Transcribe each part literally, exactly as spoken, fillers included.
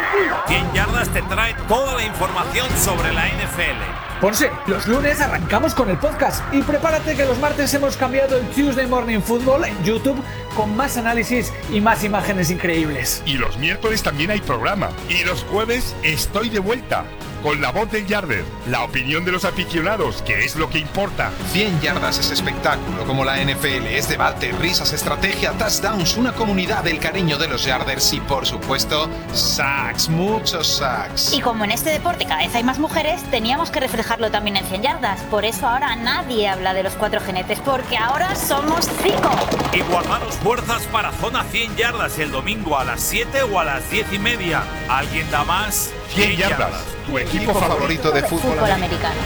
cien yardas te trae toda la información sobre la N F L. Ponce, los lunes arrancamos con el podcast y prepárate que los martes hemos cambiado el Tuesday Morning Football en YouTube con más análisis y más imágenes increíbles. Y los miércoles también hay programa. Y los jueves estoy de vuelta con la voz del Yarder, la opinión de los aficionados, que es lo que importa. cien yardas es espectáculo como la N F L, es debate, risas, estrategia, touchdowns, una comunidad del cariño de los Yarders y, por supuesto, sacks, muchos sacks. Y como en este deporte cada vez hay más mujeres, teníamos que reflejarlo también en cien yardas. Por eso ahora nadie habla de los cuatro jinetes, porque ahora somos cinco. Y guardaros fuerzas para Zona cien yardas el domingo a las siete o a las diez y media. ¿Alguien da más? cien yardas, tu equipo favorito de fútbol, fútbol americano.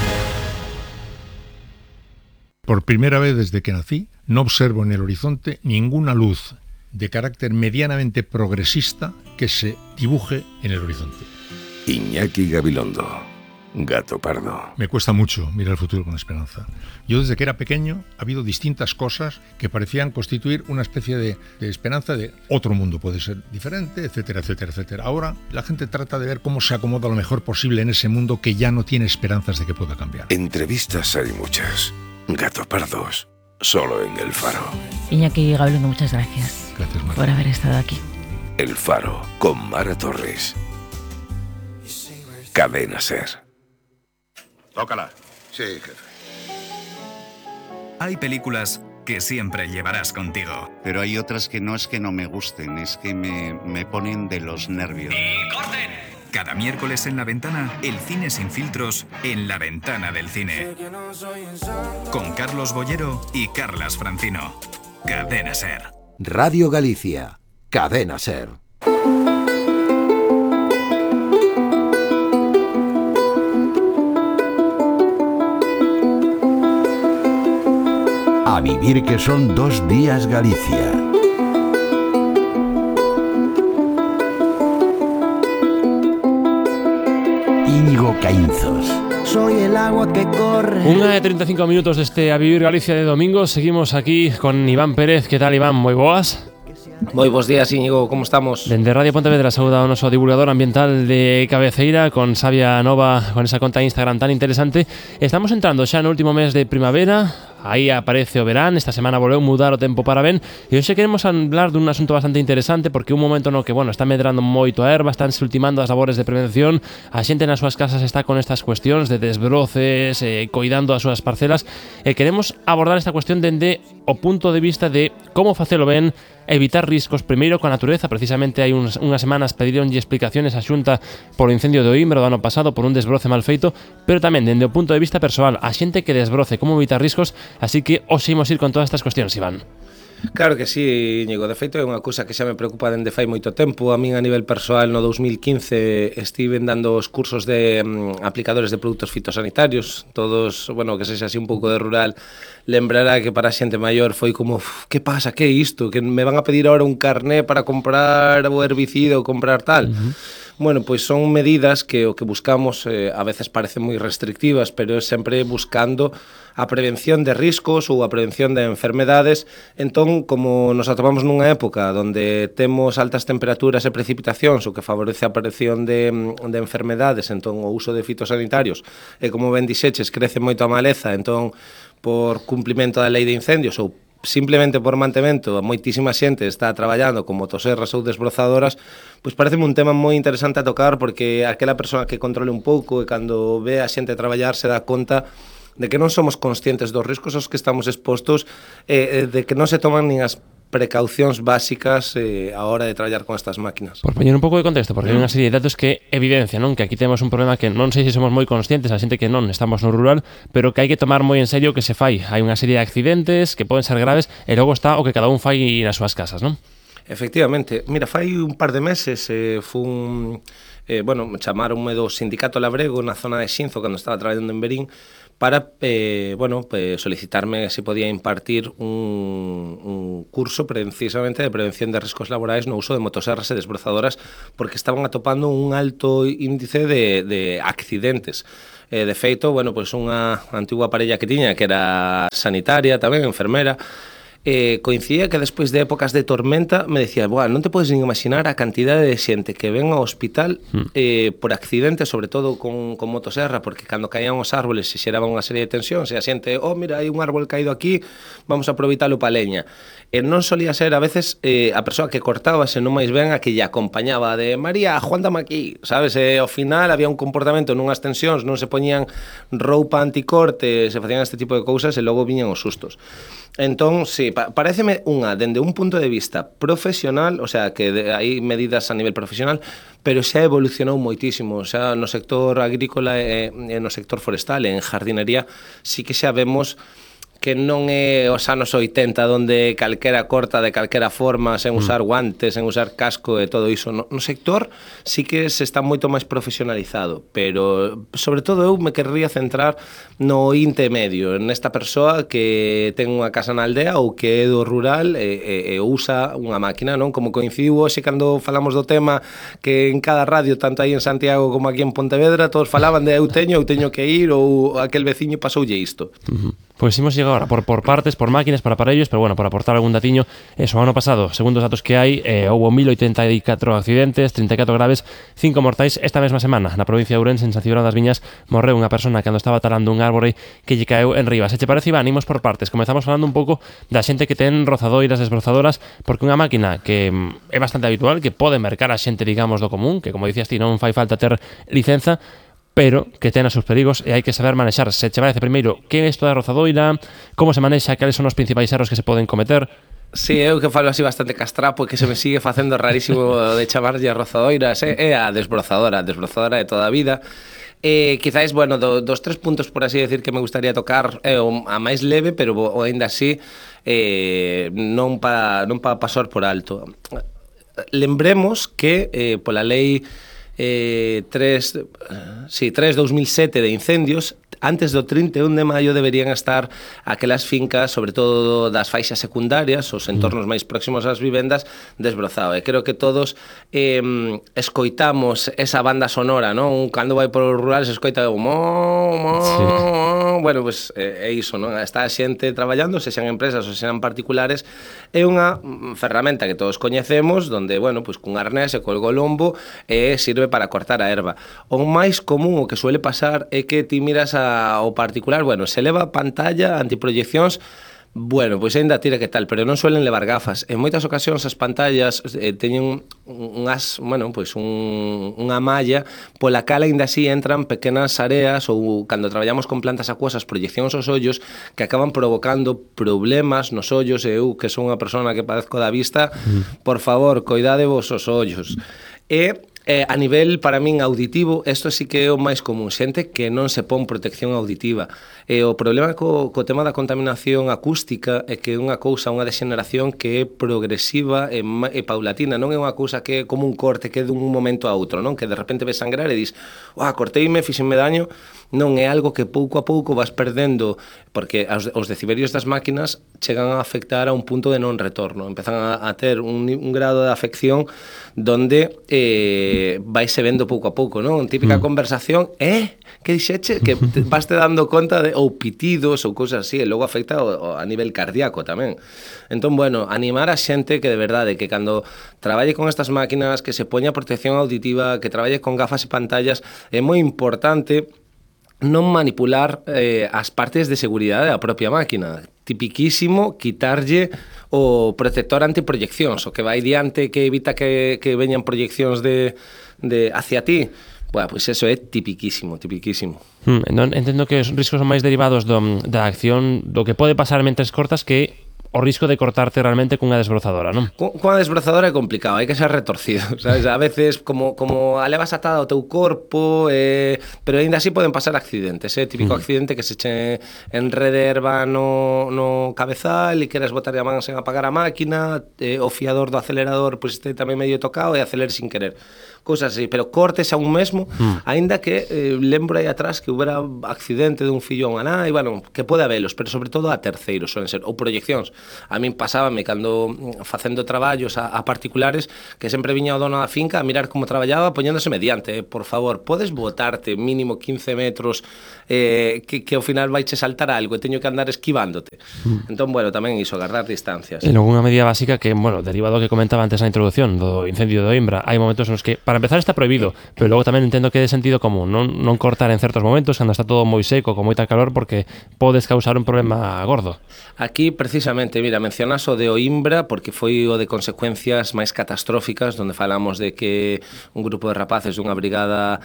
Por primera vez desde que nací, no observo en el horizonte ninguna luz de carácter medianamente progresista que se dibuje en el horizonte. Iñaki Gabilondo, Gato Pardo. Me cuesta mucho mirar el futuro con esperanza. Yo desde que era pequeño ha habido distintas cosas que parecían constituir una especie de, de esperanza de otro mundo puede ser diferente, etcétera, etcétera, etcétera. Ahora la gente trata de ver cómo se acomoda lo mejor posible en ese mundo que ya no tiene esperanzas de que pueda cambiar. Entrevistas hay muchas. Gato Pardos, solo en El Faro. Iñaki Gabilondo, muchas gracias. Gracias, Marta, por haber estado aquí. El Faro, con Mara Torres. Cadena Ser. Tócala. Sí, jefe. Hay películas que siempre llevarás contigo. Pero hay otras que no es que no me gusten, es que me, me ponen de los nervios. ¡Y corten! Cada miércoles en La Ventana, el cine sin filtros en La Ventana del Cine. Con Carlos Bollero y Carlas Francino. Cadena Ser. Radio Galicia. Cadena Ser. A vivir que son dos días Galicia. Íñigo Caínzos. Soy el agua que corre. Una de treinta y cinco minutos de este A Vivir Galicia de domingo. Seguimos aquí con Iván Pérez. ¿Qué tal, Iván? Moi boas. Moi bons días, Íñigo, como estamos? Dende Radio Pontevedra saúda o noso divulgador ambiental de cabeceira con Xabia Nova, con esa conta de Instagram tan interesante. Estamos entrando xa no último mes de primavera. Aí aparece o verán, esta semana volveu mudar o tempo para ben. E hoxe queremos hablar dun asunto bastante interesante, porque un momento no que, bueno, está medrando moito a erva, estánse ultimando as labores de prevención, a xente nas súas casas está con estas cuestións de desbroces, eh, coidando as súas parcelas, e queremos abordar esta cuestión dende o punto de vista de como facelo ben, evitar riscos, primeiro coa natureza. Precisamente hai uns, unhas semanas pedironlle explicaciones a Xunta polo incendio do Imbro do ano pasado por un desbroce mal feito, pero tamén dende o punto de vista persoal, a xente que desbroce, como evitar riscos. Así que hoxe imos ir con todas estas cuestións, Iván. Claro que sí, Íñigo. De feito é unha cousa que xa me preocupa dende fai moito tempo. A min a nivel persoal no dos mil quince estiven dando os cursos de um, aplicadores de produtos fitosanitarios. Todos, bueno, que sexa así un pouco de rural, lembrará que para a xente maior foi como, que pasa, que é isto? Que me van a pedir ahora un carné para comprar o herbicida ou comprar tal? Uh-huh. Bueno, pois son medidas que o que buscamos eh, a veces parecen moi restrictivas, pero é sempre buscando a prevención de riscos ou a prevención de enfermedades. Entón, como nos atopamos nunha época onde temos altas temperaturas e precipitacións, o que favorece a aparición de, de enfermedades, entón o uso de fitosanitarios, e como ben dixeches, crece moito a maleza, entón, por cumplimento da lei de incendios ou simplemente por mantemento, moitísima xente está traballando con motoserras ou desbrozadoras, pois pareceme un tema moi interesante a tocar, porque aquela persoa que controle un pouco e cando ve a xente traballar se dá conta de que non somos conscientes dos riscos aos que estamos expostos, eh, de que non se toman nin as precaucións básicas eh, a hora de traballar con estas máquinas. Por poñer un pouco de contexto, porque hai unha serie de datos que evidencian, non? Que aquí temos un problema que non sei se somos moi conscientes, a xente que non estamos no rural, pero que hai que tomar moi en serio que se fai. Hai unha serie de accidentes que poden ser graves e logo está o que cada un fai nas súas casas, non? Efectivamente. Mira, fai un par de meses eh, fun, eh, bueno, chamaronme do Sindicato Labrego na zona de Xinzo cando estaba traballando en Berín para, eh, bueno, pues solicitarme se podía impartir un, un curso precisamente de prevención de riscos laborais no uso de motoserras e desbrozadoras, porque estaban atopando un alto índice de, de accidentes. Eh, de feito, bueno, pues unha antigua parella que tiña, que era sanitaria tamén, enfermera, eh, coincidía que despois de épocas de tormenta me decía, "Buah, non te podes nin imaginar a cantidade de xente que ven ao hospital eh, por accidente, sobre todo con, con motoserra, porque cando caían os árboles se xeraba unha serie de tensións e a xente, oh, mira, hai un árbol caído aquí, vamos a aproveitalo pa leña." E non solía ser, a veces, eh, a persoa que cortaba, se non máis ben, a que lle acompañaba de María, aguántame aquí, sabes? E ao final había un comportamento nunhas tensións, non se poñían roupa anticorte, se facían este tipo de cousas e logo viñan os sustos. Entón, sí, pa pareceme unha, dende un punto de vista profesional, o sea, que de, hai medidas a nivel profesional, pero xa evolucionou moitísimo, xa no sector agrícola e, e no sector forestal, e en jardinería, sí que xa vemos que non é os anos oitenta onde calquera corta de calquera forma sen usar guantes, sen usar casco e todo iso. No, no sector sí que se está moito máis profesionalizado, pero sobre todo eu me querría centrar no intermedio, nesta persoa que ten unha casa na aldea ou que é do rural e, e, e usa unha máquina, non? Como coincidiu hoxe cando falamos do tema que en cada radio, tanto aí en Santiago como aquí en Pontevedra, todos falaban de eu teño, eu teño que ir ou aquel veciño pasoulle isto. Uh-huh. Pois imos llegar ahora por, por partes, por máquinas, por aparellos, pero bueno, por aportar algún datiño, eso, ano pasado, segundo os datos que hai, eh, houve mil oitenta e catro accidentes, trinta e catro graves, cinco mortais. Esta mesma semana, na provincia de Ourense, en San Cibrao das Viñas, morreu unha persona cando estaba talando un árbore que lle caeu en riba. Se che parece, Iván, imos por partes. Comezamos falando un pouco da xente que ten rozadoiras, desbrozadoras, porque unha máquina que é bastante habitual, que pode mercar a xente, digamos, do común, que como dicías ti, non fai falta ter licenza, pero que ten os seus perigos e hai que saber manexar. Se che parece, primeiro, que é isto da rozadoira, como se manexa, cales son os principais erros que se poden cometer? Sí, eu que falo así bastante castrapo e que se me sigue facendo rarísimo de chamarlle a rozadoira, é a desbrozadora, a desbrozadora de toda a vida. Eh, quizáis, bueno, do, dos tres puntos, por así decir, que me gustaría tocar é o, a máis leve, pero o, ainda así eh, non para non pa pasar por alto. Lembremos que eh, pola lei Eh, tres, sí, tres dos mil sete de incendios, antes do trinta e un de maio deberían estar aquelas fincas, sobre todo das faixas secundarias, os entornos máis próximos ás vivendas, desbrozado. E creo que todos eh, escoitamos esa banda sonora, non? Cando vai por os rurales escoita o mo, mo, sí. Bueno, pues é eh, iso, non? Está a xente traballando, se sean empresas ou se sean particulares, é unha ferramenta que todos coñecemos, donde, bueno, pues cun arnés e colgo o lombo e sirve para cortar a erva. O máis común, o que suele pasar, é que ti miras ao particular, bueno, se leva pantalla, antiproyeccións, bueno, pois ainda tira que tal, pero non suelen levar gafas. En moitas ocasións as pantallas eh, teñen unhas, bueno, pois un, unha malla pola cal ainda así entran pequenas areas ou cando traballamos con plantas acuosas, proyeccións aos ollos que acaban provocando problemas nos ollos. E eu, que son unha persona que padezco da vista, mm. por favor, coidade vos os ollos. E Eh, a nivel, para min, auditivo, isto sí que é o máis común, xente que non se pon protección auditiva. E o problema co, co tema da contaminación acústica é que é unha cousa, unha degeneración que é progresiva e, e paulatina, non é unha cousa que é como un corte que é dun momento a outro, non? Que de repente ves sangrar e dis, "Uah, corteime, fixenme daño", non é algo que pouco a pouco vas perdendo, porque os, os decibelios das máquinas chegan a afectar a un punto de non retorno, empezan a, a ter un, un grado de afección donde eh, vaise vendo pouco a pouco, non? Típica mm. conversación, eh, que dixeche? Que te, vas te dando conta de ou pitidos ou cousas así, e logo afecta o, o, a nivel cardíaco tamén. Entón, bueno, animar a xente que de verdade, que cando traballe con estas máquinas, que se poña protección auditiva, que traballe con gafas e pantallas, é moi importante non manipular eh, as partes de seguridade da propia máquina. Tipiquísimo quitarlle o protector antiproyeccións, o que vai diante, que evita que, que veñan proyeccións de, de hacia ti. Bueno, pois pues eso é tipiquísimo, tipiquísimo. Hmm, non, entendo que os riscos son máis derivados do, da acción, do que pode pasar mentres cortas, que o risco de cortarte realmente cunha desbrozadora, non? Cunha desbrozadora é complicado, hai que ser retorcido, sabes? A veces, como, como a levas atada ao teu corpo, eh, pero ainda así poden pasar accidentes, eh? Típico mm. accidente que se che enrede erva no, no cabezal e queres botar a man sen apagar a máquina, eh, o fiador do acelerador pois este tamén medio tocado e aceler sin querer. Cousas así, pero cortes a un mesmo, mm. aínda que eh, lembro aí atrás que houbera accidente dun fillo a unha nai, bueno, que pode habelos, pero sobre todo a terceiros, suelen ser, ou proyeccións. A min pasábame cando facendo traballos a, a particulares que sempre viña o dono da finca a mirar como traballaba poñéndose mediante, eh, por favor, podes botarte mínimo quince metros eh, que, que ao final vaiche saltar algo e teño que andar esquivándote. Mm. Entón, bueno, tamén iso, agarrar distancias. E logo unha medida básica que, bueno, derivado do que comentaba antes na introducción do incendio de Oimbra, hai momentos nos que, para empezar, está prohibido, pero logo tamén entendo que é de sentido común, non, non cortar en certos momentos cando está todo moi seco, con moita calor, porque podes causar un problema gordo. Aquí, precisamente, mira, mencionas o de Oimbra porque foi o de consecuencias máis catastróficas, donde falamos de que un grupo de rapaces dunha brigada,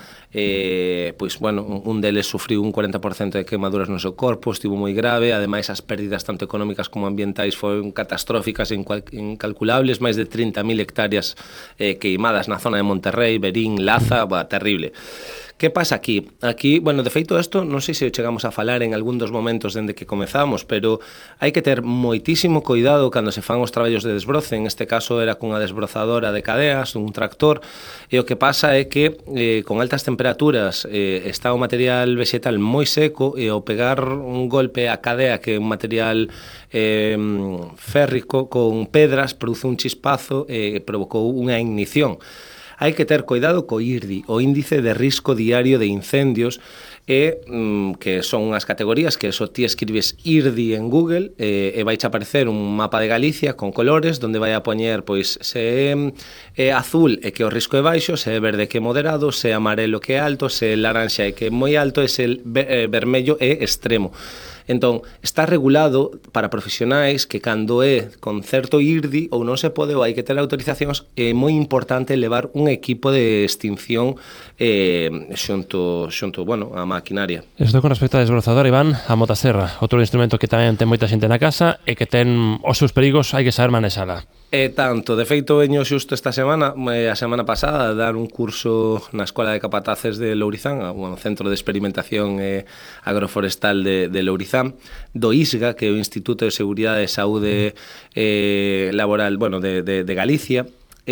eh, pois, bueno, un deles sufriu un cuarenta por cento de quemaduras no seu corpo, estivo moi grave, ademais as pérdidas tanto económicas como ambientais foron catastróficas e incalculables, máis de trinta mil hectáreas eh, queimadas na zona de Monterrey, Berín, Laza, bah, terrible. Que pasa aquí? Aquí, bueno, de feito isto, non sei se chegamos a falar en algún dos momentos dende que comezamos, pero hai que ter moitísimo cuidado cando se fan os traballos de desbroce. En este caso era cunha desbrozadora de cadeas, un tractor, e o que pasa é que eh, con altas temperaturas eh, está o material vegetal moi seco e ao pegar un golpe a cadea, que é un material eh, férrico con pedras, produce un chispazo e provocou unha ignición. Hai que ter cuidado co I R D I, o Índice de Risco Diario de Incendios, e mm, que son unhas categorías que eso ti escribes I R D I en Google e, e vai aparecer un mapa de Galicia con colores donde vai a poñer pois se é azul e que o risco é baixo, se é verde que é moderado, se é amarelo que é alto, se é laranxa e que é moi alto e se é vermello é extremo. Entón, está regulado para profesionais que cando é con certo I R D I ou non se pode ou hai que ter autorizacións, é moi importante levar un equipo de extinción eh, xunto, xunto, bueno, a maquinaria. Isto con respecto a desbrozador, Iván, a motaserra, outro instrumento que tamén ten moita xente na casa e que ten os seus perigos, hai que saber manexala. E tanto, de feito, veño xusto esta semana, a semana pasada, a dar un curso na Escola de Capataces de Lourizán, un centro de experimentación eh, agroforestal de, de Lourizán, do ISGA, que é o Instituto de Seguridade e Saúde eh, Laboral, bueno, de, de, de Galicia.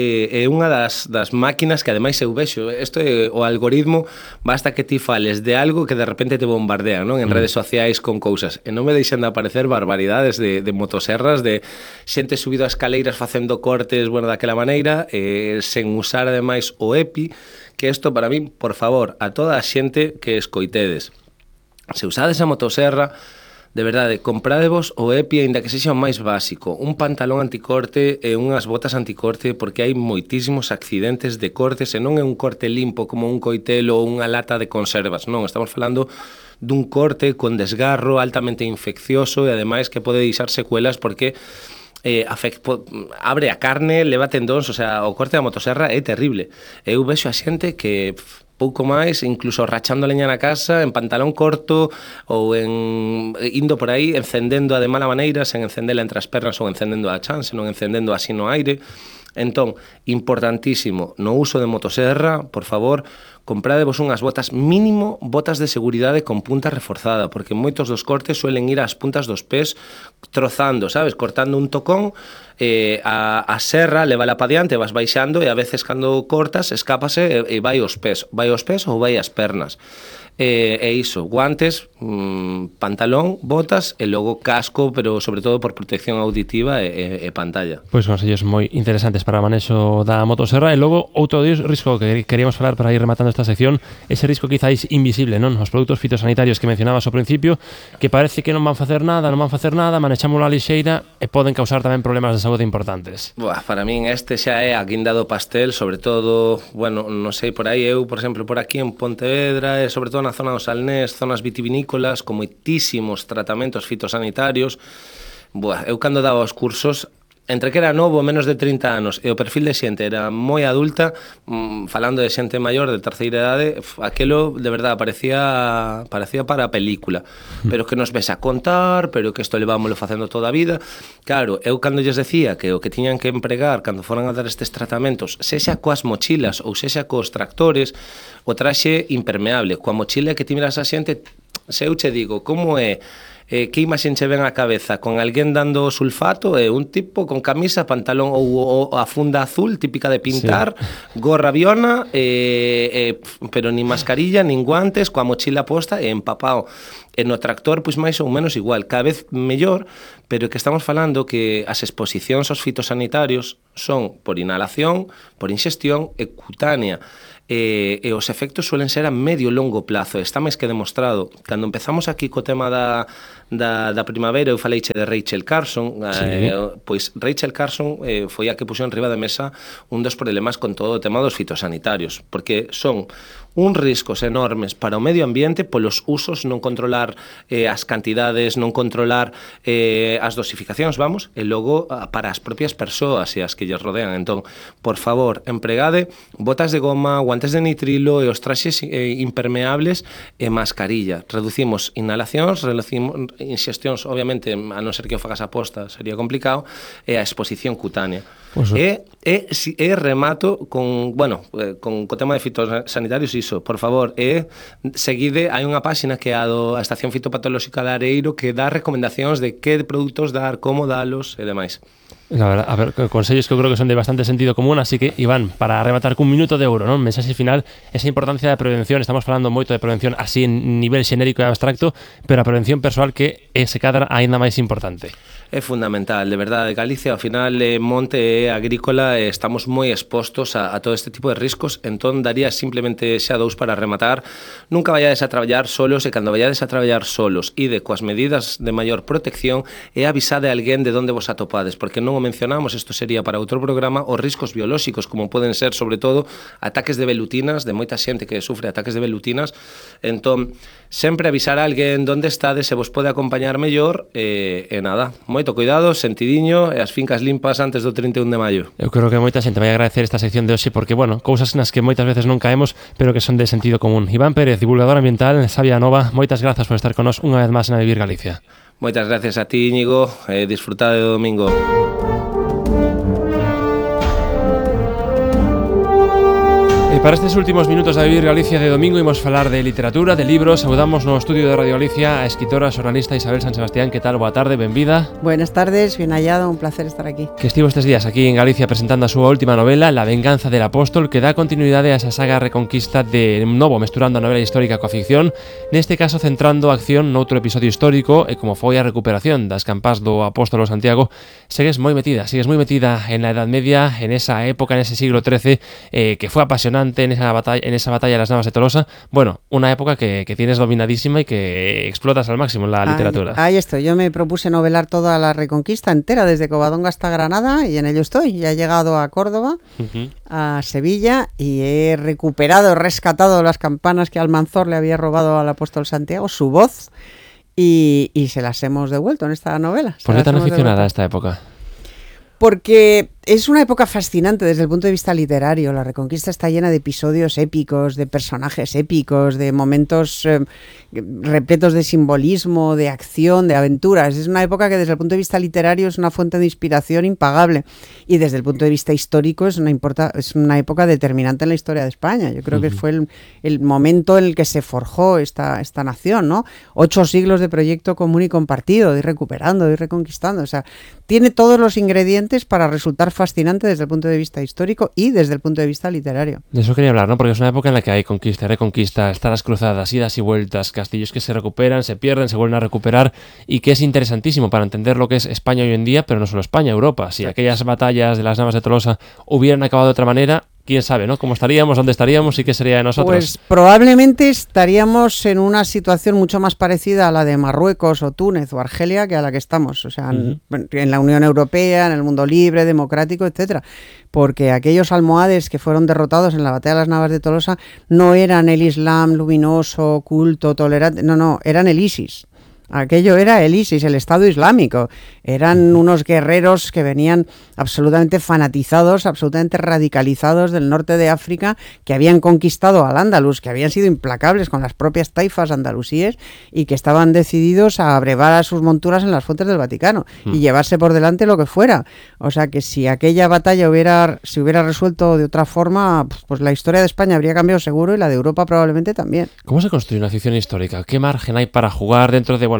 É unha das, das máquinas que ademais eu vexo, isto é o algoritmo, basta que ti fales de algo que de repente te bombardean, non? En mm. redes sociais con cousas, e non me deixan de aparecer barbaridades de, de motoserras, de xente subido a escaleiras facendo cortes, bueno, daquela maneira, eh, sen usar ademais o EPI, que isto para min, por favor, a toda a xente que escoitedes, se usades a motoserra, de verdade, compradevos o EPI aínda que sexa o máis básico, un pantalón anticorte e unhas botas anticorte, porque hai moitísimos accidentes de cortes e non é un corte limpo como un coitelo ou unha lata de conservas, non, estamos falando dun corte con desgarro altamente infeccioso e ademais que pode deixar secuelas porque eh, afect, abre a carne, leva tendóns, o sea, o corte da motoserra é terrible. Eu vexo a xente que pouco máis, incluso rachando leña na casa, en pantalón corto ou en indo por aí, encendendo a de mala maneira, sen encendela entre as pernas ou encendendo a chan, senón encendendo así no aire. Entón, importantísimo, no uso de motoserra, por favor, compradevos unhas botas, mínimo botas de seguridade con punta reforzada, porque moitos dos cortes suelen ir ás puntas dos pés trozando, sabes, cortando un tocón, eh, a, a serra levala pa diante, vas baixando e a veces cando cortas escápase e, e vai aos pés, vai aos pés ou vai ás pernas. E, e iso, guantes, mmm, pantalón, botas e logo casco, pero sobre todo por protección auditiva e, e, e pantalla. Pois consellos moi interesantes para o manexo da motoserra. E logo outro risco que queríamos falar para ir rematando esta sección, ese risco quizáis invisible, non? Os produtos fitosanitarios que mencionabas ao principio, que parece que non van facer nada, non van facer nada, manexámoslo a lixeira e poden causar tamén problemas de saúde importantes. Buah, para min este xa é a guinda do pastel, sobre todo, bueno, non sei, por aí eu, por exemplo, por aquí en Pontevedra e sobre todo na zona do Salnés, zonas vitivinícolas con moitísimos tratamentos fitosanitarios. Buah, eu cando daba os cursos, entre que era novo, menos de trinta anos, e o perfil de xente era moi adulta, mmm, falando de xente maior de terceira idade, aquelo de verdade parecía parecía para a película, pero que nos ves a contar, pero que isto levámoslo facendo toda a vida. Claro, eu cando lles decía que o que tiñan que empregar cando foran a dar estes tratamentos, sexa coas mochilas ou sexa cos tractores, o traxe impermeable, coa mochila que ti miras a xente, se eu che digo como é eh, que imaxen che ven á cabeza? Con alguén dando sulfato, eh, un tipo con camisa, pantalón ou, ou a funda azul, típica de pintar, sí. Gorra aviona, eh, eh, pero nin mascarilla, nin guantes, coa mochila posta e empapado. E no tractor, pois máis ou menos igual, cada vez mellor, pero que estamos falando que as exposicións aos fitosanitarios son por inhalación, por inxestión e cutánea. E, e os efectos suelen ser a medio e longo plazo, está máis que demostrado. Cando empezamos aquí co tema da, da, da primavera, eu faleiche de Rachel Carson, sí. eh, pois Rachel Carson eh, foi a que puxo en riba da mesa un dos problemas con todo o tema dos fitosanitarios, porque son uns riscos enormes para o medio ambiente polos usos, non controlar eh, as cantidades, non controlar eh, as dosificacións, vamos, e logo para as propias persoas e as que lles rodean. Entón, por favor, empregade botas de goma, guantes de nitrilo e os traxes eh, impermeables e mascarilla. Reducimos inhalacións, reducimos inxestións, obviamente, a non ser que o fagas a posta, sería complicado, e a exposición cutánea. Pues, e, e, e remato con, bueno, con o tema de fitosanitarios iso, por favor, e seguide, hai unha páxina que é a do a Estación Fitopatolóxica de Areiro que dá recomendacións de que produtos dar, como dalos e demais. La verdad, a ver, consellos que eu creo que son de bastante sentido común, así que, Iván, para arrebatar cun minuto de ouro, non? Mensaxe final, esa importancia da prevención, estamos falando moito de prevención así en nivel xenérico e abstracto, pero a prevención persoal que é se cadra aínda máis importante. É fundamental, de verdade. Galicia, ao final, é monte e agrícola, e estamos moi expostos a, a todo este tipo de riscos, entón daría simplemente xa dous para rematar. Nunca vayades a traballar solos, e cando vayades a traballar solos, ide coas medidas de maior protección e avisade a alguén de onde vos atopades, porque non o mencionamos, isto sería para outro programa, os riscos biolóxicos, como poden ser, sobre todo, ataques de velutinas, de moita xente que sufre ataques de velutinas. Entón, sempre avisar a alguén onde estades, se vos pode acompañar mellor, e, e nada, moito cuidado, sentidiño e as fincas limpas antes do trinta e un de maio. Eu creo que moita xente vai agradecer esta sección de hoxe porque, bueno, cousas nas que moitas veces non caemos, pero que son de sentido común. Iván Pérez, divulgador ambiental, Sabia Nova, moitas grazas por estar con nos unha vez máis na Vivir Galicia. Moitas gracias a ti, Íñigo, e disfrutade do domingo. E para estes últimos minutos da Vivir Galicia de domingo imos falar de literatura, de libros. Saudamos no estudio de Radio Galicia a escritora, xornalista Isabel San Sebastián. Que tal? Boa tarde, benvida. Buenas tardes, bien hallado, un placer estar aquí. Que estivo estes días aquí en Galicia presentando a súa última novela, La venganza del apóstol, que dá continuidade a esa saga Reconquista de novo, mesturando a novela histórica coa ficción, neste caso centrando a acción noutro episodio histórico, e como foi a recuperación das campás do apóstolo Santiago, segues moi metida, sigues moi metida en la Edad Media, en esa época, en ese siglo trece, eh, que foi apasionante en esa batalla, en esa batalla de las Navas de Tolosa. Bueno, una época que, que tienes dominadísima y que explotas al máximo en la literatura. Ahí, ahí estoy, yo me propuse novelar toda la Reconquista entera, desde Covadonga hasta Granada, y en ello estoy. Ya he llegado a Córdoba, uh-huh. a Sevilla, y he recuperado, rescatado las campanas que Almanzor le había robado al apóstol Santiago, su voz, y, y se las hemos devuelto en esta novela. ¿Por qué tan aficionada a esta época? Porque es una época fascinante desde el punto de vista literario. La Reconquista está llena de episodios épicos, de personajes épicos, de momentos eh, repletos de simbolismo, de acción, de aventuras. Es una época que desde el punto de vista literario es una fuente de inspiración impagable, y desde el punto de vista histórico es una, importa, es una época determinante en la historia de España. Yo creo uh-huh. que fue el, el momento en el que se forjó esta, esta nación, ¿no? Ocho siglos de proyecto común y compartido, de ir recuperando, de ir reconquistando. O sea, tiene todos los ingredientes para resultar fascinante desde el punto de vista histórico y desde el punto de vista literario. De eso quería hablar, ¿no? Porque es una época en la que hay conquista, reconquista, están las cruzadas, idas y vueltas, castillos que se recuperan, se pierden, se vuelven a recuperar, y que es interesantísimo para entender lo que es España hoy en día, pero no solo España, Europa. Si aquellas batallas de las Navas de Tolosa hubieran acabado de otra manera, quién sabe, ¿no? ¿Cómo estaríamos? ¿Dónde estaríamos? ¿Y qué sería de nosotros? Pues probablemente estaríamos en una situación mucho más parecida a la de Marruecos o Túnez o Argelia que a la que estamos. O sea, uh-huh. en, en la Unión Europea, en el mundo libre, democrático, etcétera. Porque aquellos almohades que fueron derrotados en la batalla de las Navas de Tolosa no eran el Islam luminoso, culto, tolerante. No, no, eran el ISIS. Aquello era el ISIS, el Estado Islámico. Eran unos guerreros que venían absolutamente fanatizados, absolutamente radicalizados del norte de África, que habían conquistado al Andalus, que habían sido implacables con las propias taifas andalusíes y que estaban decididos a abrevar a sus monturas en las fuentes del Vaticano mm. y llevarse por delante lo que fuera. O sea que si aquella batalla hubiera, se hubiera resuelto de otra forma, pues la historia de España habría cambiado seguro, y la de Europa probablemente también. ¿Cómo se construye una ficción histórica? ¿Qué margen hay para jugar dentro de, bueno,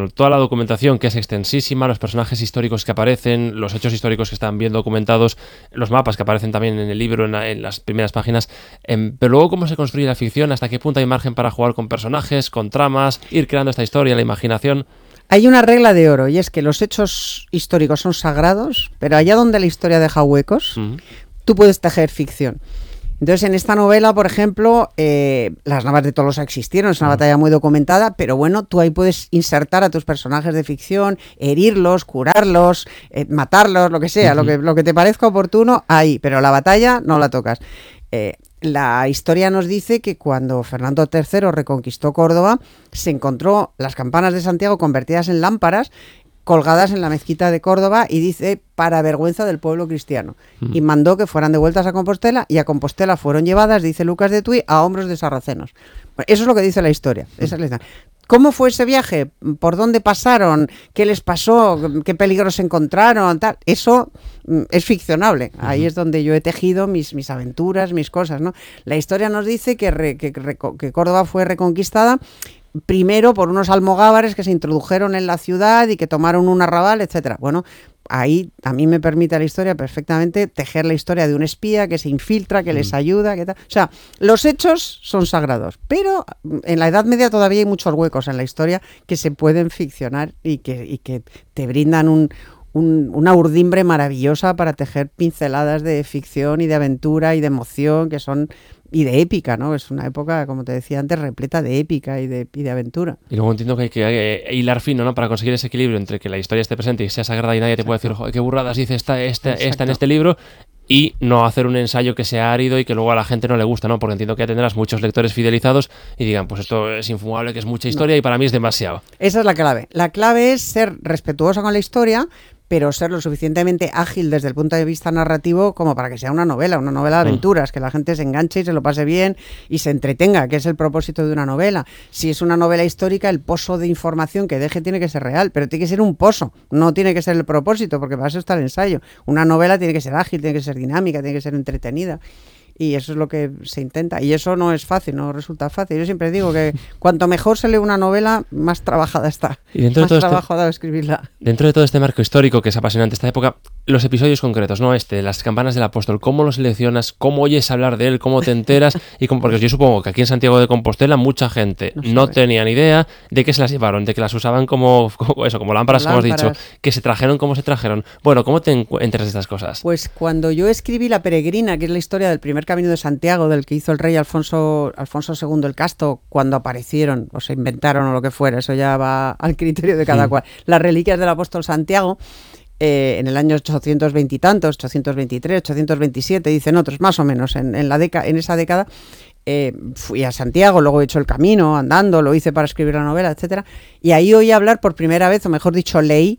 bueno, toda la documentación que es extensísima, los personajes históricos que aparecen, los hechos históricos que están bien documentados, los mapas que aparecen también en el libro, en, la, en las primeras páginas, eh, pero luego cómo se construye la ficción, hasta qué punto hay margen para jugar con personajes, con tramas, ir creando esta historia, la imaginación. Hay una regla de oro y es que los hechos históricos son sagrados, pero allá donde la historia deja huecos, uh-huh. tú puedes tejer ficción. Entonces, en esta novela, por ejemplo, eh, las navas de Tolosa existieron, es una uh-huh. batalla muy documentada, pero bueno, tú ahí puedes insertar a tus personajes de ficción, herirlos, curarlos, eh, matarlos, lo que sea, uh-huh. lo que, lo que te parezca oportuno, ahí, pero la batalla no la tocas. Eh, la historia nos dice que cuando Fernando tercero reconquistó Córdoba, se encontró las campanas de Santiago convertidas en lámparas, colgadas en la mezquita de Córdoba, y dice, para vergüenza del pueblo cristiano. Mm. Y mandó que fueran devueltas a Compostela, y a Compostela fueron llevadas, dice Lucas de Tuy, a hombros de sarracenos. Bueno, eso es lo que dice la historia. Mm. Esa es la historia. ¿Cómo fue ese viaje? ¿Por dónde pasaron? ¿Qué les pasó? ¿Qué peligros encontraron? Tal. Eso mm, es ficcionable. Uh-huh. Ahí es donde yo he tejido mis, mis aventuras, mis cosas, ¿no? La historia nos dice que, re, que, que Córdoba fue reconquistada primero por unos almogávares que se introdujeron en la ciudad y que tomaron un arrabal, etcétera. Bueno, ahí a mí me permite la historia perfectamente tejer la historia de un espía que se infiltra, que mm. les ayuda, que tal. O sea, los hechos son sagrados, pero en la Edad Media todavía hay muchos huecos en la historia que se pueden ficcionar y que, y que te brindan un, un, una urdimbre maravillosa para tejer pinceladas de ficción y de aventura y de emoción que son... y de épica, ¿no? Es una época, como te decía antes, repleta de épica y de, y de aventura. Y luego entiendo que hay que eh, hilar fino, ¿no? Para conseguir ese equilibrio entre que la historia esté presente y sea sagrada y nadie te puede decir, qué burradas dice esta, esta, esta en este libro, y no hacer un ensayo que sea árido y que luego a la gente no le gusta, ¿no? Porque entiendo que ya tendrás muchos lectores fidelizados y digan, pues esto es infumable, que es mucha historia no. y para mí es demasiado. Esa es la clave. La clave es ser respetuoso con la historia, pero ser lo suficientemente ágil desde el punto de vista narrativo como para que sea una novela, una novela de aventuras, mm. que la gente se enganche y se lo pase bien y se entretenga, que es el propósito de una novela. Si es una novela histórica, el pozo de información que deje tiene que ser real, pero tiene que ser un pozo, no tiene que ser el propósito, porque para eso está el ensayo. Una novela tiene que ser ágil, tiene que ser dinámica, tiene que ser entretenida. Y eso es lo que se intenta. Y eso no es fácil, no resulta fácil. Yo siempre digo que cuanto mejor se lee una novela, más trabajada está. Y dentro más de todo trabajo este, ha dado escribirla. Dentro de todo este marco histórico que es apasionante esta época, los episodios concretos, ¿no? Este, las campanas del apóstol, ¿cómo los seleccionas? ¿Cómo oyes hablar de él? ¿Cómo te enteras? Y cómo, porque yo supongo que aquí en Santiago de Compostela mucha gente no, no tenía ni idea de qué se las llevaron, de que las usaban como, como eso, como lámparas, como has dicho, que se trajeron, cómo se trajeron. Bueno, ¿cómo te enteras de estas cosas? Pues cuando yo escribí La Peregrina, que es la historia del primer camino de Santiago, del que hizo el rey Alfonso, Alfonso segundo el Casto, cuando aparecieron, o se inventaron o lo que fuera, eso ya va al criterio de cada sí. cual, las reliquias del apóstol Santiago, eh, en el año ochocientos veinte y tantos, ochocientos veintitrés, ochocientos veintisiete, dicen otros, más o menos, en, en, la deca, en esa década, eh, fui a Santiago, luego he hecho el camino, andando, lo hice para escribir la novela, etcétera, y ahí oí hablar por primera vez, o mejor dicho, leí,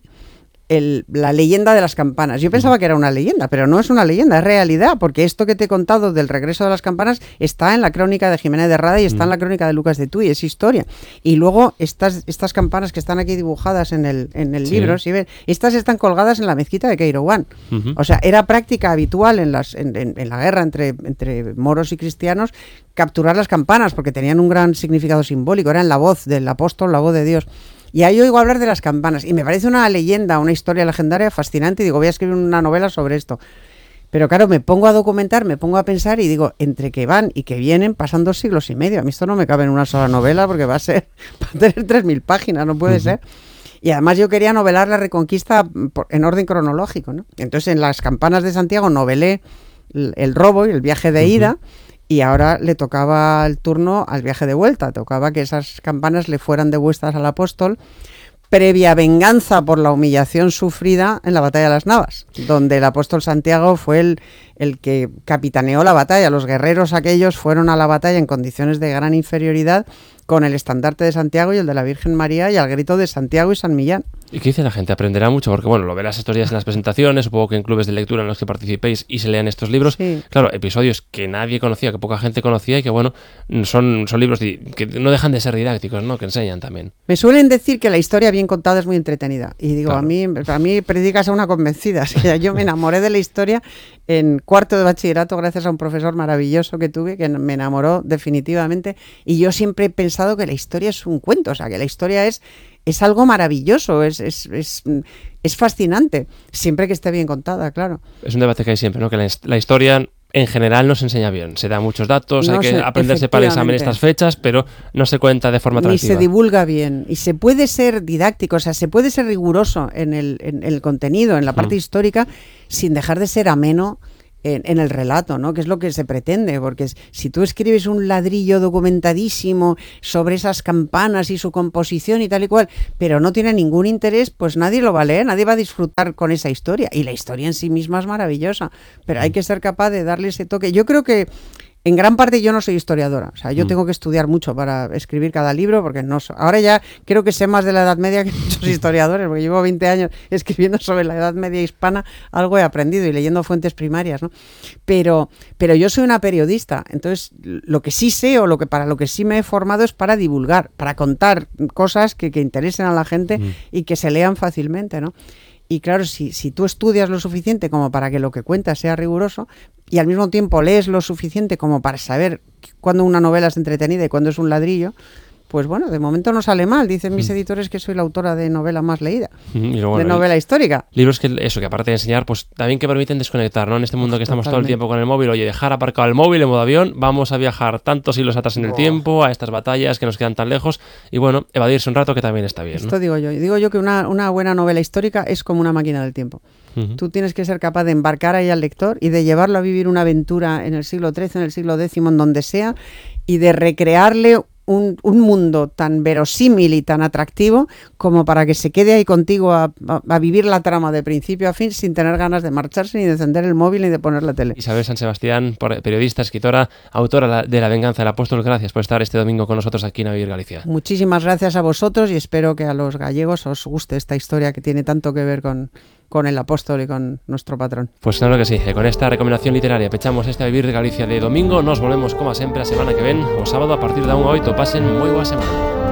El, la leyenda de las campanas. Yo pensaba que era una leyenda, pero no es una leyenda, es realidad, porque esto que te he contado del regreso de las campanas está en la crónica de Jiménez de Rada y está mm. en la crónica de Lucas de Tuy, es historia. Y luego estas, estas campanas que están aquí dibujadas en el, en el sí. libro, si ven, estas están colgadas en la mezquita de Queiroguán. Uh-huh. O sea, era práctica habitual en, las, en, en, en la guerra entre, entre moros y cristianos capturar las campanas, porque tenían un gran significado simbólico, eran la voz del apóstol, la voz de Dios. Y ahí oigo hablar de las campanas y me parece una leyenda, una historia legendaria fascinante y digo, voy a escribir una novela sobre esto. Pero claro, me pongo a documentar, me pongo a pensar y digo, entre que van y que vienen pasan dos siglos y medio. A mí esto no me cabe en una sola novela porque va a ser, va a tener tres mil páginas, no puede uh-huh. ser. Y además yo quería novelar la Reconquista por, en orden cronológico, ¿no? Entonces en las campanas de Santiago novelé el, el robo y el viaje de ida. Uh-huh. Y ahora le tocaba el turno al viaje de vuelta, tocaba que esas campanas le fueran devueltas al apóstol, previa venganza por la humillación sufrida en la batalla de las Navas, donde el apóstol Santiago fue el, el que capitaneó la batalla. Los guerreros aquellos fueron a la batalla en condiciones de gran inferioridad, con el estandarte de Santiago y el de la Virgen María y al grito de Santiago y San Millán. ¿Y qué dice la gente? Aprenderá mucho, porque bueno, lo verás estos días en las presentaciones, supongo que en clubes de lectura en los que participéis y se lean estos libros. Sí. Claro, episodios que nadie conocía, que poca gente conocía y que bueno, son, son libros que no dejan de ser didácticos, ¿no? Que enseñan también. Me suelen decir que la historia bien contada es muy entretenida. Y digo, claro. a mí a mí predicas a una convencida. O sea, yo me enamoré de la historia en cuarto de bachillerato gracias a un profesor maravilloso que tuve, que me enamoró definitivamente. Y yo siempre pensé pensado que la historia es un cuento, o sea, que la historia es, es algo maravilloso, es, es, es, es fascinante, siempre que esté bien contada, claro. Es un debate que hay siempre, ¿no? Que la, la historia en general no se enseña bien, se da muchos datos, no hay que sé, aprenderse para el examen estas fechas, pero no se cuenta de forma atractiva. Ni se divulga bien, y se puede ser didáctico, o sea, se puede ser riguroso en el, en el contenido, en la parte mm. histórica, sin dejar de ser ameno En, en el relato, ¿no? Que es lo que se pretende, porque si tú escribes un ladrillo documentadísimo sobre esas campanas y su composición y tal y cual, pero no tiene ningún interés, pues nadie lo va a leer, nadie va a disfrutar con esa historia, y la historia en sí misma es maravillosa, pero hay que ser capaz de darle ese toque. Yo creo que en gran parte yo no soy historiadora, o sea, yo mm. tengo que estudiar mucho para escribir cada libro, porque no so- ahora ya creo que sé más de la Edad Media que muchos historiadores, porque llevo veinte años escribiendo sobre la Edad Media hispana, algo he aprendido y leyendo fuentes primarias, ¿no? Pero, pero yo soy una periodista, entonces lo que sí sé o lo que para lo que sí me he formado es para divulgar, para contar cosas que, que interesen a la gente mm. y que se lean fácilmente, ¿no? Y claro, si, si tú estudias lo suficiente como para que lo que cuentas sea riguroso y al mismo tiempo lees lo suficiente como para saber cuándo una novela es entretenida y cuándo es un ladrillo, pues bueno, de momento no sale mal. Dicen mis editores que soy la autora de novela más leída, y luego, de novela histórica. Libros que, eso, que aparte de enseñar, pues también que permiten desconectar, ¿no? En este mundo que estamos Totalmente. todo el tiempo con el móvil, oye, dejar aparcado el móvil en modo avión, vamos a viajar tantos siglos atrás en el oh. tiempo, a estas batallas que nos quedan tan lejos, y bueno, evadirse un rato que también está bien, ¿no? Esto digo yo. Digo yo que una, una buena novela histórica es como una máquina del tiempo. Uh-huh. Tú tienes que ser capaz de embarcar ahí al lector y de llevarlo a vivir una aventura en el siglo trece, en el siglo décimo, en donde sea, y de recrearle Un, un mundo tan verosímil y tan atractivo como para que se quede ahí contigo a, a, a vivir la trama de principio a fin sin tener ganas de marcharse, ni de encender el móvil, ni de poner la tele. Isabel San Sebastián, periodista, escritora, autora de La venganza del apóstol, gracias por estar este domingo con nosotros aquí en A Vivir Galicia. Muchísimas gracias a vosotros y espero que a los gallegos os guste esta historia que tiene tanto que ver con, con el apóstol y con nuestro patrón. Pues claro que sí, e con esta recomendación literaria pechamos este A Vivir de Galicia de domingo. Nos volvemos como sempre a semana que ven, o sábado a partir da unha a oito. Pasen moi boa semana.